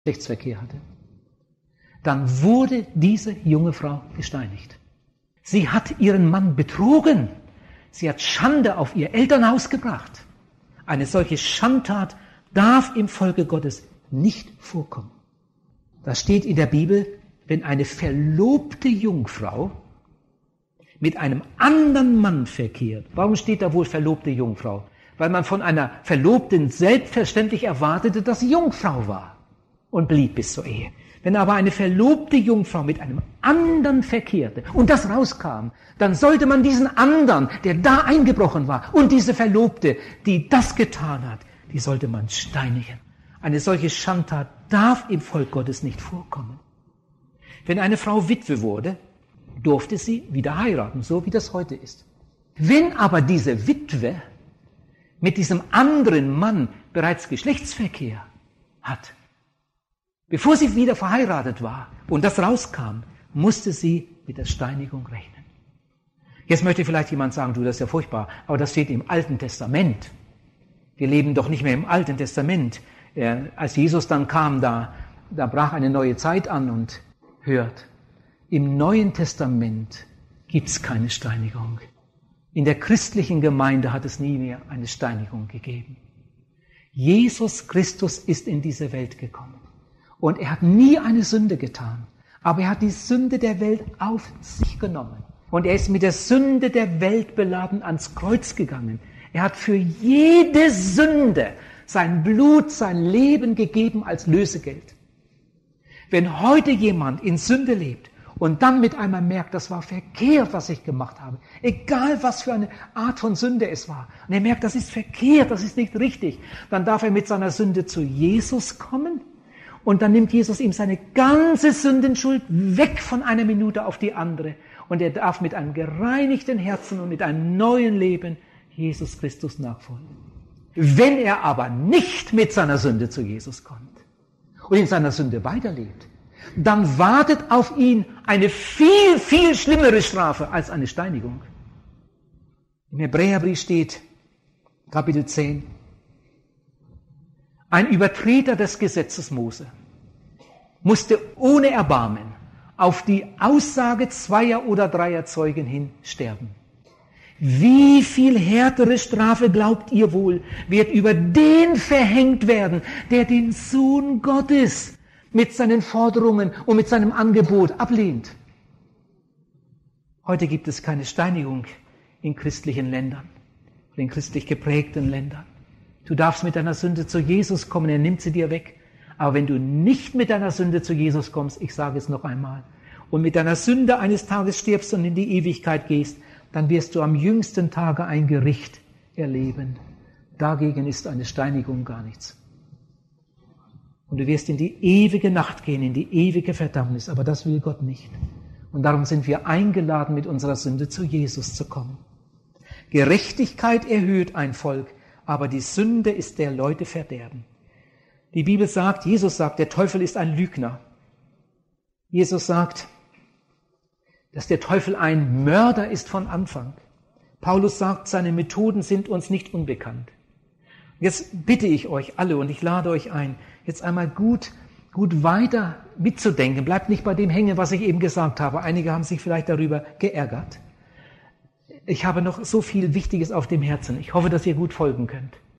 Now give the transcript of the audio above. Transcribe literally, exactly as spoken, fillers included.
Geschlechtsverkehr hatte. Dann wurde diese junge Frau gesteinigt. Sie hat ihren Mann betrogen. Sie hat Schande auf ihr Elternhaus gebracht. Eine solche Schandtat darf im Volke Gottes nicht vorkommen. Das steht in der Bibel, wenn eine verlobte Jungfrau mit einem anderen Mann verkehrt. Warum steht da wohl verlobte Jungfrau? Weil man von einer Verlobten selbstverständlich erwartete, dass sie Jungfrau war und blieb bis zur Ehe. Wenn aber eine verlobte Jungfrau mit einem anderen verkehrte und das rauskam, dann sollte man diesen anderen, der da eingebrochen war, und diese Verlobte, die das getan hat, die sollte man steinigen. Eine solche Schandtat darf im Volk Gottes nicht vorkommen. Wenn eine Frau Witwe wurde, durfte sie wieder heiraten, so wie das heute ist. Wenn aber diese Witwe mit diesem anderen Mann bereits Geschlechtsverkehr hat, bevor sie wieder verheiratet war und das rauskam, musste sie mit der Steinigung rechnen. Jetzt möchte vielleicht jemand sagen, du, das ist ja furchtbar, aber das steht im Alten Testament. Wir leben doch nicht mehr im Alten Testament. Äh, als Jesus dann kam, da, da brach eine neue Zeit an und hört, im Neuen Testament gibt es keine Steinigung. In der christlichen Gemeinde hat es nie mehr eine Steinigung gegeben. Jesus Christus ist in diese Welt gekommen. Und er hat nie eine Sünde getan. Aber er hat die Sünde der Welt auf sich genommen. Und er ist mit der Sünde der Welt beladen ans Kreuz gegangen. Er hat für jede Sünde sein Blut, sein Leben gegeben als Lösegeld. Wenn heute jemand in Sünde lebt und dann mit einmal merkt, das war verkehrt, was ich gemacht habe, egal was für eine Art von Sünde es war, und er merkt, das ist verkehrt, das ist nicht richtig, dann darf er mit seiner Sünde zu Jesus kommen. Und dann nimmt Jesus ihm seine ganze Sündenschuld weg von einer Minute auf die andere. Und er darf mit einem gereinigten Herzen und mit einem neuen Leben Jesus Christus nachfolgen. Wenn er aber nicht mit seiner Sünde zu Jesus kommt und in seiner Sünde weiterlebt, dann wartet auf ihn eine viel, viel schlimmere Strafe als eine Steinigung. Im Hebräerbrief steht, Kapitel zehn, ein Übertreter des Gesetzes Mose musste ohne Erbarmen auf die Aussage zweier oder dreier Zeugen hin sterben. Wie viel härtere Strafe, glaubt ihr wohl, wird über den verhängt werden, der den Sohn Gottes mit seinen Forderungen und mit seinem Angebot ablehnt? Heute gibt es keine Steinigung in christlichen Ländern, in christlich geprägten Ländern. Du darfst mit deiner Sünde zu Jesus kommen, er nimmt sie dir weg. Aber wenn du nicht mit deiner Sünde zu Jesus kommst, ich sage es noch einmal, und mit deiner Sünde eines Tages stirbst und in die Ewigkeit gehst, dann wirst du am jüngsten Tage ein Gericht erleben. Dagegen ist eine Steinigung gar nichts. Und du wirst in die ewige Nacht gehen, in die ewige Verdammnis, aber das will Gott nicht. Und darum sind wir eingeladen, mit unserer Sünde zu Jesus zu kommen. Gerechtigkeit erhöht ein Volk, aber die Sünde ist der Leute Verderben. Die Bibel sagt, Jesus sagt, der Teufel ist ein Lügner. Jesus sagt, dass der Teufel ein Mörder ist von Anfang. Paulus sagt, seine Methoden sind uns nicht unbekannt. Jetzt bitte ich euch alle und ich lade euch ein, jetzt einmal gut, gut weiter mitzudenken. Bleibt nicht bei dem hängen, was ich eben gesagt habe. Einige haben sich vielleicht darüber geärgert. Ich habe noch so viel Wichtiges auf dem Herzen. Ich hoffe, dass ihr gut folgen könnt.